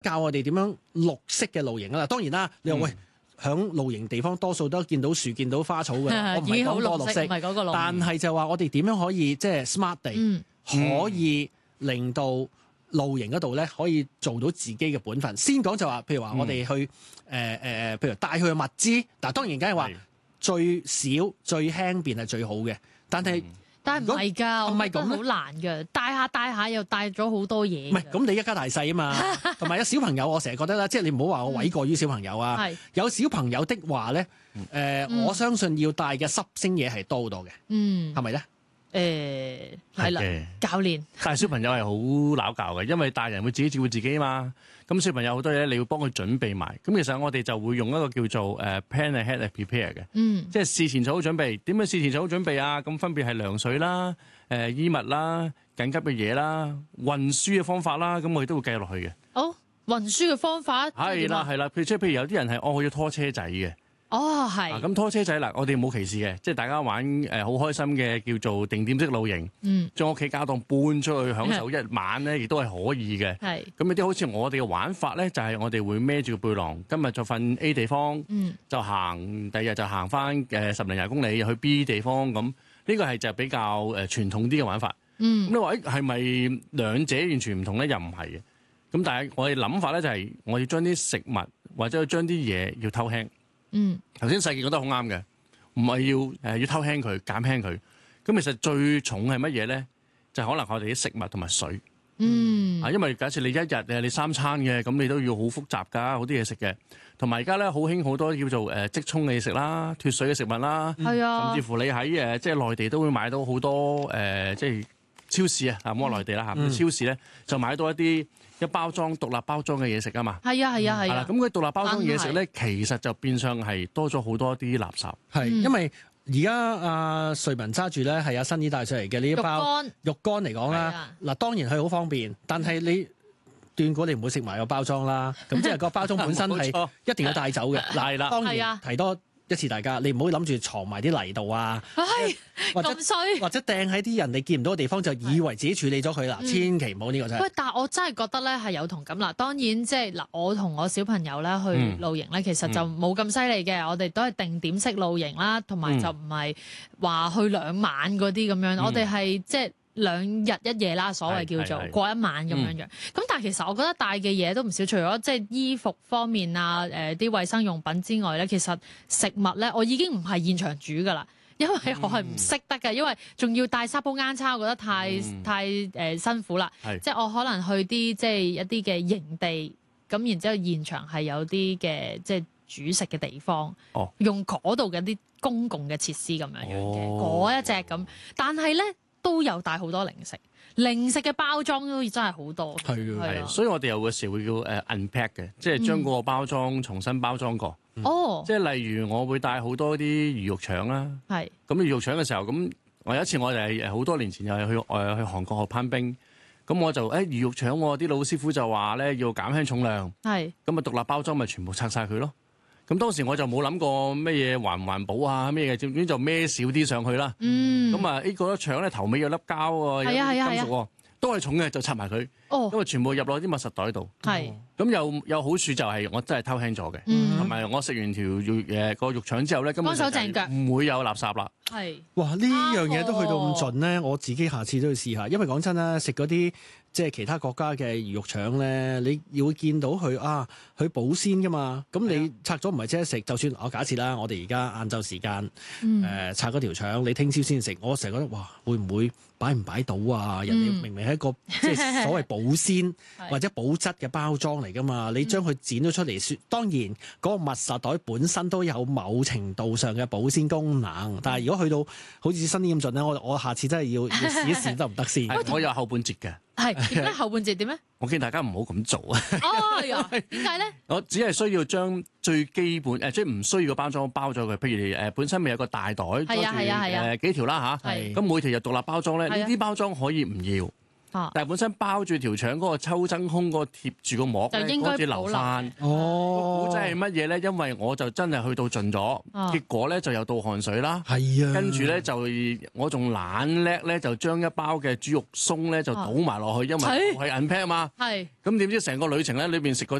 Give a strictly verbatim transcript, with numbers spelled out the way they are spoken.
教我哋點樣綠色嘅露營啦。當然啦，你話、嗯、喂，響露營地方多數都見到樹、見到花草嘅，我唔係講多綠色， 唔係嗰個綠， 但係就話我哋點樣可以即係 smart 地、嗯、可以令到露營嗰度咧可以做到自己嘅本分。先講就話，譬如話我哋去誒誒、嗯呃、譬如帶去嘅物資，但當然梗係話最少最輕便係最好嘅，但係。嗯但係唔係㗎， 唔係咁好難㗎，帶下帶下又帶咗好多嘢。 唔係咁，你一家大細啊嘛，同埋有小朋友，我成日覺得啦，即係你唔好話我諉過於小朋友啊。 嗯、 有小朋友的話咧，誒、呃嗯，我相信要帶嘅濕星嘢係多好多嘅。嗯，係咪咧？ 誒係啦，教練帶小朋友係好鬧教嘅，因為大人會自己照顧自己啊嘛。咁小朋友好多嘢你要幫佢準備埋。咁其實我哋就會用一個叫做誒 plan ahead and prepare 嘅，嗯，即係事前做好準備。點樣事前做好準備啊？咁分別係糧水啦、誒、呃、衣物啦、緊急嘅嘢啦、運輸嘅方法啦，咁我哋都會計落去嘅。 哦，運輸嘅方法係啦係啦，譬如即係譬如有啲人係哦，我要拖車仔嘅。 哦，係。 咁、啊、拖車仔嗱，我哋冇歧視嘅，即係大家玩誒好、呃、開心嘅叫做定點式露營，嗯，將屋企家當搬出去享受一晚咧，亦都係可以嘅。係。咁有啲好似我哋嘅玩法咧，就係、是、我哋會孭住個背囊，今日就瞓 A 地方，嗯，就行第二日就行翻誒十零廿公里去 B 地方，咁呢個係就比較誒傳統啲嘅玩法。嗯。咁你話誒係咪兩者完全唔同咧？又唔係嘅。咁但係我哋諗法咧就係我要將啲食物或者要將啲嘢要偷輕。嗯，頭先細傑覺得好啱嘅，唔係要誒、呃、要偷輕佢減輕佢，咁其實最重係乜嘢咧？就係、可能我哋啲食物同埋水。嗯，啊，因為假設你一日誒你三餐嘅，咁你都要好複雜㗎，好啲嘢食嘅，同埋而家咧好興好多叫做誒、呃、即沖嘅嘢食啦、脫水嘅食物啦，係、嗯、啊，甚至乎你喺誒、呃、即係內地都會買到好多誒、呃、即係超市啊，啊唔好話內地啦嚇，嗯、超市咧就買到一啲。一包裝獨立包裝嘅嘢食啊嘛， 係啊係啊係啊， 咁佢獨立包裝嘢食咧，其實就變相係多咗好多啲垃圾。係、 嗯，因為而家阿瑞文揸住咧係阿新姨帶出嚟嘅呢一包肉乾嚟講啦，嗱當然係好方便，但係你斷估你唔會食埋個包裝啦，咁即係個包裝本身係一定要帶走嘅。嗱啦，當然提多一次大家，你唔好諗住藏埋啲泥度啊，或者或者掟喺啲人你見唔到嘅地方，就以為自己處理咗佢啦，千祈唔好呢個真係。喂， 但係我真係覺得咧係有同感啦。當然即係嗱，我同我小朋友咧去露營咧，嗯、其實就冇咁犀利嘅。我哋都係定點式露營啦，同埋就唔係話去兩晚嗰啲咁樣。嗯、我哋係即係。兩日一夜啦，所謂叫做過一晚咁樣樣。咁、嗯、但係其實我覺得帶嘅嘢都唔少，除咗即係衣服方面啊、誒啲衞生用品之外咧，其實食物咧我已經唔係現場煮噶啦，因為我係唔識得嘅，因為仲要帶沙煲罌罉，我覺得太、嗯、太誒、呃、辛苦啦。即係我可能去啲即係一啲嘅營地，咁然之後現場係有啲嘅即係煮食嘅地方，哦、用嗰度嘅啲公共嘅設施咁樣樣嘅嗰一隻咁，但係咧。都有帶好多零食，零食嘅包裝都真係好多。係嘅，係，所以我哋有個時會叫誒 unpack 嘅，即係將嗰個包裝重新包裝過。哦、嗯，即係例如我會帶好多啲魚肉腸啦。係。咁魚肉腸嘅時候，咁我有一次我哋係好多年前又係去誒去韓國學攀冰，咁我就誒、欸、魚肉腸，啲老師傅就話咧要減輕重量。係。咁啊獨立包裝咪全部拆晒佢咯。咁當時我就冇諗過咩嘢環唔環保啊咩嘅，總之就孭少啲上去啦。嗯。咁啊，呢個腸咧頭尾有粒膠喎，有啲金屬喎，都係重嘅，就拆埋佢。哦。因為全部入落啲密實袋度。係。咁有有好處就係我真係偷輕咗嘅，同埋我食完條肉誒個肉腸之後咧，根本就唔會有垃圾啦。係。哇！呢樣嘢都去到咁盡咧，我自己下次都要試下，因為講真啦，食嗰啲即係其他國家嘅魚肉腸咧，你會見到佢啊，佢保鮮噶嘛。咁你拆咗唔係即刻食，就算我假設啦，我哋而家晏晝時間誒、嗯呃、拆嗰條腸，你聽朝先食，我成日覺得哇，會唔會擺唔擺到啊？人哋明明係一個、嗯、即係所謂保鮮或者保質嘅包裝嚟噶嘛，你將佢剪咗出嚟，説當然嗰個密實袋本身都有某程度上嘅保鮮功能，但係如果去到好似新啲咁盡咧，我我下次真係要要試一試得唔得先？我有後半截嘅。係點咧？後半截點咧？我見大家唔好咁做啊！哦，點解咧？我只係需要將最基本誒，即係唔需要個包裝包咗佢。譬如誒，本身咪有個大袋，係啊係啊係啊，誒幾條啦嚇。係咁每條就獨立包裝咧，呢啲包裝可以唔要。 但係本身包住條腸嗰個抽真空嗰個貼住個膜咧，嗰住流翻。哦，估真係乜嘢咧？因為我就真係去到盡咗，結果咧就有倒汗水啦。係啊，跟住咧就我仲懶叻咧，就將一包嘅豬肉鬆咧就倒埋落去，因為係 unpack 啊嘛。係。咁點知成個旅程咧裏邊食過